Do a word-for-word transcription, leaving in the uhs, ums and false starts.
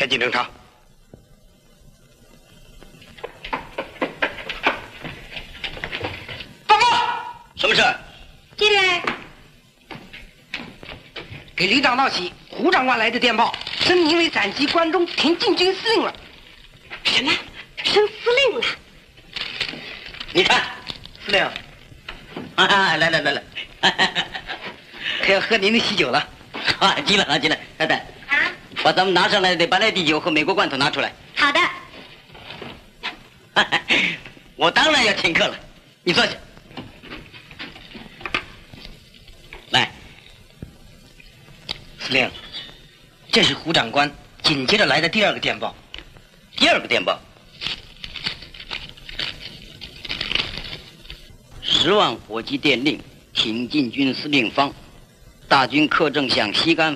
前进侦查。报告，什么事？ 进来。 给李长道喜，胡长官来的电报，升您为陕西关中田径军司令了。 什么？升司令了？ 你看，司令，啊，来来来来， 可要喝您的喜酒了。 啊，进来啊，进来，太太。 啊？ 把咱们拿上来的白兰地酒和美国罐头拿出来。 好的。 我当然要请客了，你坐下。来， 司令，这是胡长官紧接着来的第二个电报。 第二个电报，十万火急电令，挺进军司令方，大军克正向西干。